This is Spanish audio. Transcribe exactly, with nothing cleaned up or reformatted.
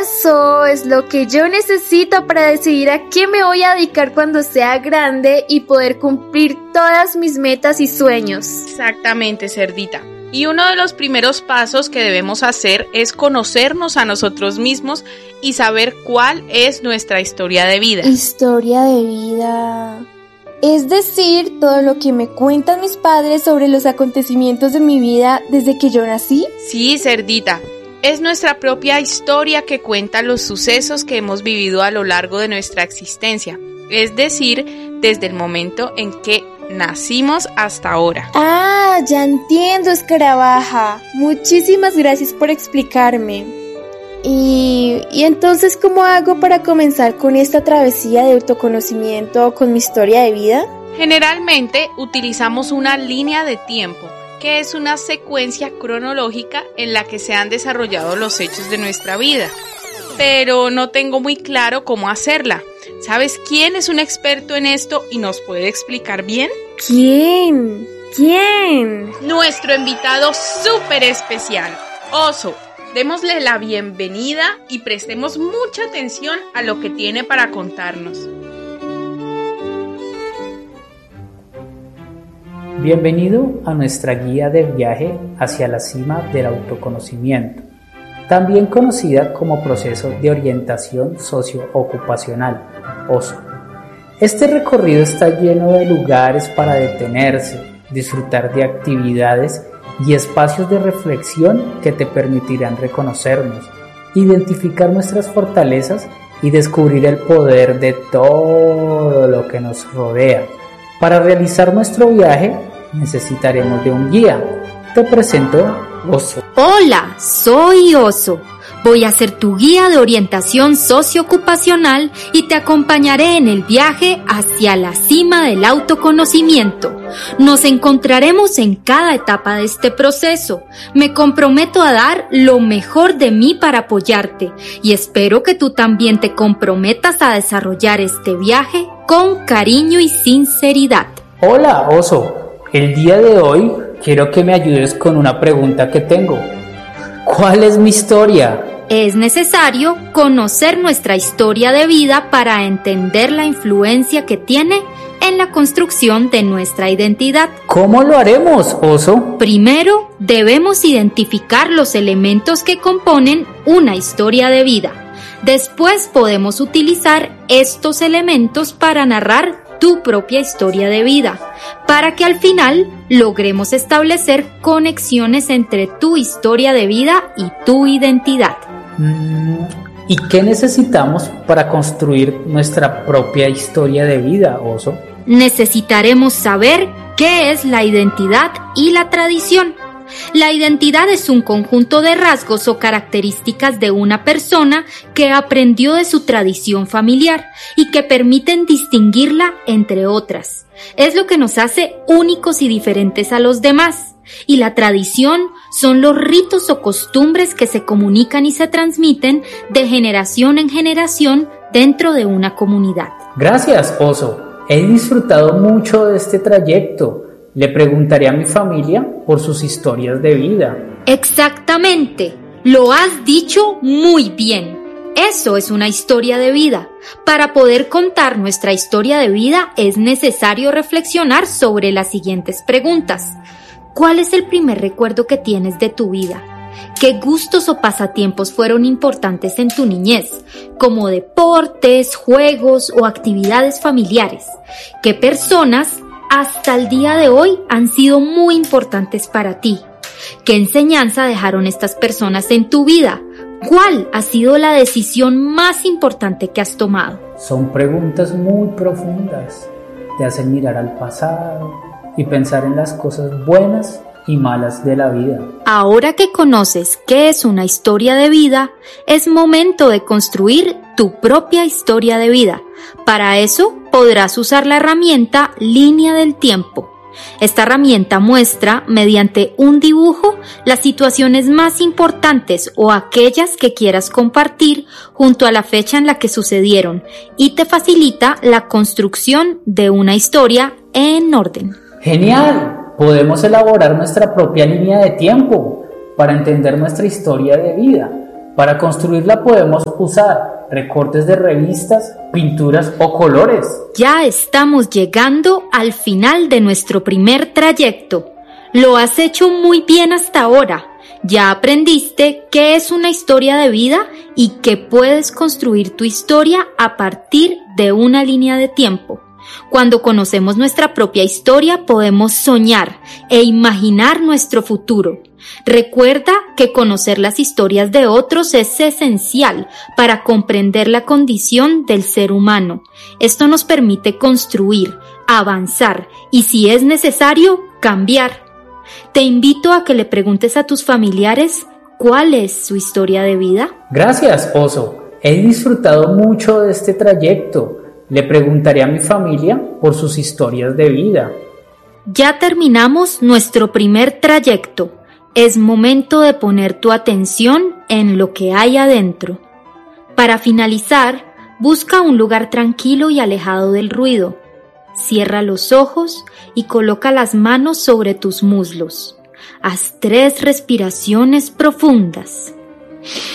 Eso es lo que yo necesito para decidir a qué me voy a dedicar cuando sea grande y poder cumplir todas mis metas y sueños. Exactamente, Cerdita. Y uno de los primeros pasos que debemos hacer es conocernos a nosotros mismos y saber cuál es nuestra historia de vida. Historia de vida. Es decir, todo lo que me cuentan mis padres sobre los acontecimientos de mi vida desde que yo nací. Sí, Cerdita. Es nuestra propia historia que cuenta los sucesos que hemos vivido a lo largo de nuestra existencia. Es decir, desde el momento en que nacimos hasta ahora. Ah, ya entiendo, Escarabaja. Muchísimas gracias por explicarme. Y, y entonces, ¿cómo hago para comenzar con esta travesía de autoconocimiento con mi historia de vida? Generalmente utilizamos una línea de tiempo, que es una secuencia cronológica en la que se han desarrollado los hechos de nuestra vida. Pero no tengo muy claro cómo hacerla. ¿Sabes quién es un experto en esto y nos puede explicar bien? ¿Quién? ¿Quién? Nuestro invitado súper especial, Oso. Démosle la bienvenida y prestemos mucha atención a lo que tiene para contarnos. Bienvenido a nuestra guía de viaje hacia la cima del autoconocimiento, también conocida como proceso de orientación socioocupacional, O S O. Este recorrido está lleno de lugares para detenerse, disfrutar de actividades y espacios de reflexión que te permitirán reconocernos, identificar nuestras fortalezas y descubrir el poder de todo lo que nos rodea. Para realizar nuestro viaje necesitaremos de un guía. Te presento Oso. Hola, soy Oso. Voy a ser tu guía de orientación socioocupacional y te acompañaré en el viaje hacia la cima del autoconocimiento. Nos encontraremos en cada etapa de este proceso. Me comprometo a dar lo mejor de mí para apoyarte y espero que tú también te comprometas a desarrollar este viaje con cariño y sinceridad. Hola, Oso. El día de hoy quiero que me ayudes con una pregunta que tengo. ¿Cuál es mi historia? Es necesario conocer nuestra historia de vida para entender la influencia que tiene en la construcción de nuestra identidad. ¿Cómo lo haremos, Oso? Primero, debemos identificar los elementos que componen una historia de vida. Después podemos utilizar estos elementos para narrar tu propia historia de vida, para que al final logremos establecer conexiones entre tu historia de vida y tu identidad. ¿Y qué necesitamos para construir nuestra propia historia de vida, Oso? Necesitaremos saber qué es la identidad y la tradición. La identidad es un conjunto de rasgos o características de una persona que aprendió de su tradición familiar y que permiten distinguirla entre otras. Es lo que nos hace únicos y diferentes a los demás. Y la tradición son los ritos o costumbres que se comunican y se transmiten de generación en generación dentro de una comunidad. Gracias, Oso. He disfrutado mucho de este trayecto. Le preguntaré a mi familia por sus historias de vida. Exactamente. Lo has dicho muy bien. Eso es una historia de vida. Para poder contar nuestra historia de vida es necesario reflexionar sobre las siguientes preguntas. ¿Cuál es el primer recuerdo que tienes de tu vida? ¿Qué gustos o pasatiempos fueron importantes en tu niñez, como deportes, juegos o actividades familiares? ¿Qué personas hasta el día de hoy han sido muy importantes para ti? ¿Qué enseñanza dejaron estas personas en tu vida? ¿Cuál ha sido la decisión más importante que has tomado? Son preguntas muy profundas. Te hacen mirar al pasado y pensar en las cosas buenas y malas de la vida. Ahora que conoces qué es una historia de vida, es momento de construir tu propia historia de vida. Para eso podrás usar la herramienta Línea del Tiempo. Esta herramienta muestra, mediante un dibujo, las situaciones más importantes o aquellas que quieras compartir junto a la fecha en la que sucedieron y te facilita la construcción de una historia en orden. ¡Genial! Podemos elaborar nuestra propia línea de tiempo para entender nuestra historia de vida. Para construirla podemos usar recortes de revistas, pinturas o colores. Ya estamos llegando al final de nuestro primer trayecto. Lo has hecho muy bien hasta ahora. Ya aprendiste qué es una historia de vida y que puedes construir tu historia a partir de una línea de tiempo. Cuando conocemos nuestra propia historia, podemos soñar e imaginar nuestro futuro. Recuerda que conocer las historias de otros es esencial para comprender la condición del ser humano. Esto nos permite construir, avanzar y, si es necesario, cambiar. Te invito a que le preguntes a tus familiares cuál es su historia de vida. Gracias, Oso. He disfrutado mucho de este trayecto. Le preguntaré a mi familia por sus historias de vida. Ya terminamos nuestro primer trayecto. Es momento de poner tu atención en lo que hay adentro. Para finalizar, busca un lugar tranquilo y alejado del ruido. Cierra los ojos y coloca las manos sobre tus muslos. Haz tres respiraciones profundas.